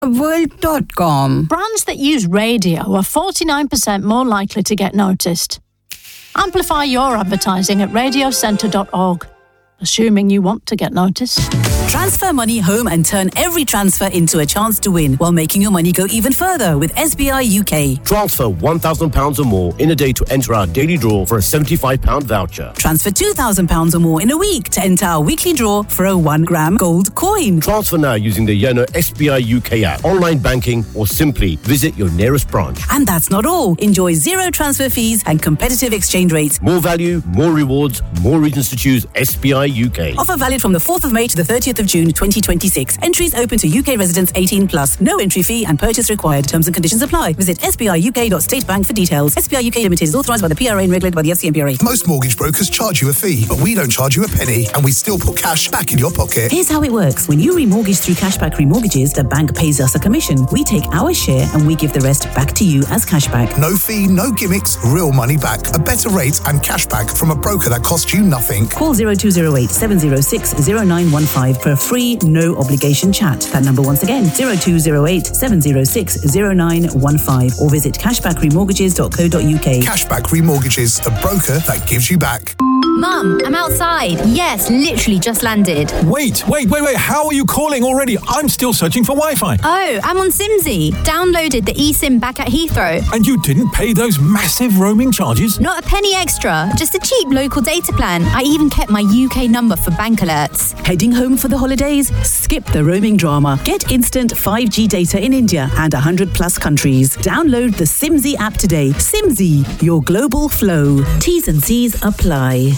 world.com. Brands that use radio are 49% more likely to get noticed. Amplify your advertising at radiocentre.org, assuming you want to get noticed. Transfer money home and turn every transfer into a chance to win while making your money go even further with SBI UK. Transfer £1,000 or more in a day to enter our daily draw for a £75 voucher. Transfer £2,000 or more in a week to enter our weekly draw for a 1 gram gold coin. Transfer now using the Yono SBI UK app, online banking, or simply visit your nearest branch. And that's not all. Enjoy zero transfer fees and competitive exchange rates. More value, more rewards, more reasons to choose SBI UK. Offer valid from the 4th of May to the 30th of June 2026. Entries open to UK residents 18 plus. No entry fee and purchase required. Terms and conditions apply. Visit sbiuk.statebank for details. SBI UK Limited is authorised by the PRA and regulated by the FCMPRA. Most mortgage brokers charge you a fee, but we don't charge you a penny, and we still put cash back in your pocket. Here's how it works. When you remortgage through Cashback Remortgages, the bank pays us a commission. We take our share and we give the rest back to you as cashback. No fee, no gimmicks, real money back. A better rate and cashback from a broker that costs you nothing. Call 0208 706 0915 for a free, no obligation chat. That number once again, 0208 706 0915, or visit cashbackremortgages.co.uk. Cashback Remortgages, the broker that gives you back. Mum, I'm outside. Yes, literally just landed. Wait. How are you calling already? I'm still searching for Wi-Fi. Oh, I'm on Simsy. Downloaded the eSIM back at Heathrow. And you didn't pay those massive roaming charges? Not a penny extra. Just a cheap local data plan. I even kept my UK number for bank alerts. Heading home for the holidays? Skip the roaming drama. Get instant 5G data in India and 100 plus countries. Download the Simsy app today. Simsy, your global flow. T's and C's apply.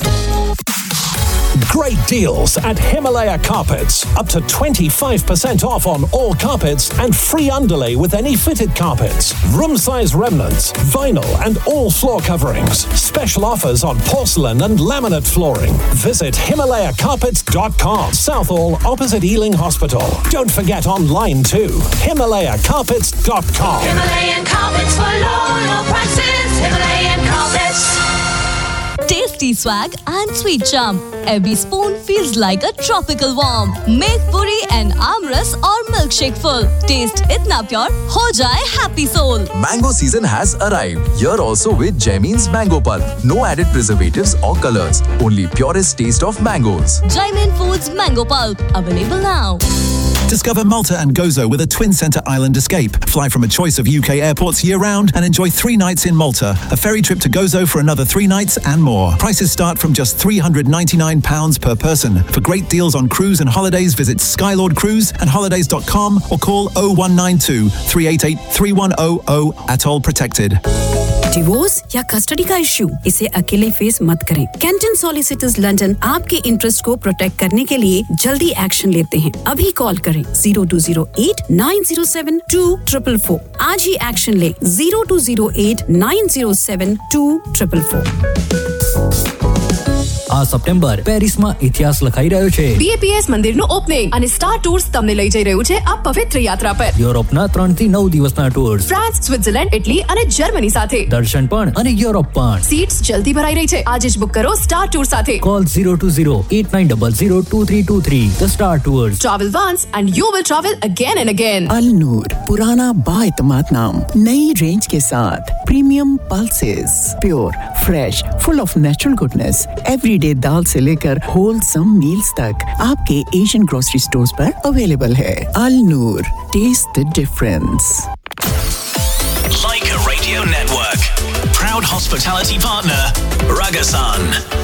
Great deals at Himalaya Carpets. Up to 25% off on all carpets and free underlay with any fitted carpets. Room size remnants, vinyl and all floor coverings. Special offers on porcelain and laminate flooring. Visit HimalayaCarpets.com. Southall opposite Ealing Hospital. Don't forget online too. HimalayaCarpets.com. Himalayan Carpets for low prices. Himalayan Carpets. Tasty swag and sweet charm. Every spoon feels like a tropical warm. Make puri and amras or milkshake full. Taste itna pure, ho jaye happy soul. Mango season has arrived. Here also with Jaimin's Mango Pulp. No added preservatives or colors. Only purest taste of mangoes. Jaimin Foods Mango Pulp. Available now. Discover Malta and Gozo with a twin-centre island escape. Fly from a choice of UK airports year-round and enjoy 3 nights in Malta. A ferry trip to Gozo for another 3 nights and more. Prices start from just £399 per person. For great deals on cruise and holidays, visit Skylord Cruise and holidays.com or call 0192 388 3100. Atoll protected. Divorce या custody का issue, इसे अकेले face मत करें। Canton solicitors London आपके interest को protect करने के लिए जल्दी एक्शन लेते हैं। अभी कॉल करें 0208 907 2444। आज ही एक्शन ले 0208 907 2444। આ સપ્ટેમ્બર પેરિસમાં ઇતિહાસ લખાઈ રહ્યો છે. BAPS મંદિરનું ઓપનિંગ અને સ્ટાર ટૂર્સ તમને લઈ જઈ રહ્યું છે આ પવિત્ર યાત્રા પર. યુરોપના 3 થી 9 દિવસના ટૂર્સ. ફ્રાન્સ, સ્વિટ્ઝરલેન્ડ, ઇટલી અને જર્મની સાથે. દર્શન પણ અને યુરોપ પણ. સીટ્સ જલ્દી ભરાઈ રહી છે. આજે જ બુક કરો સ્ટાર ટૂર સાથે. Call 020-8900-2323. The Star Tours. Travel once and you will travel again and again. Al Noor, पुराना बाएतमाद नाम, नई रेंज के साथ. Premium pulses, pure, fresh, full of natural goodness. Every दाल से लेकर होलसम मील्स तक आपके एशियन ग्रोसरी स्टोर्स पर अवेलेबल है. अल नूर, test the difference. Leica Radio Network, proud hospitality partner, Ragasan.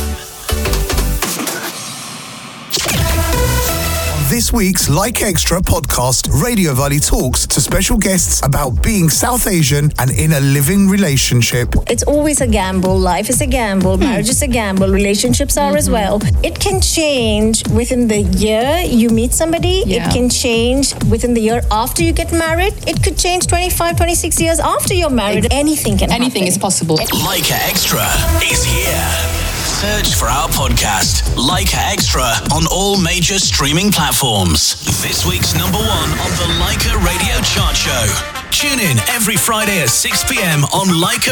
This week's Like Extra podcast, Radio Valley talks to special guests about being South Asian and in a living relationship. It's always a gamble. Life is a gamble. Marriage is a gamble. Relationships are as well. It can change within the year you meet somebody. It can change within the year after you get married. It could change 25, 26 years after you're married. Anything can happen. Anything is possible. Leica Extra is here. Search for our podcast, Leica Extra, on all major streaming platforms. This week's number 1 on the Leica Radio Chart Show. Tune in every Friday at 6 p.m. on Leica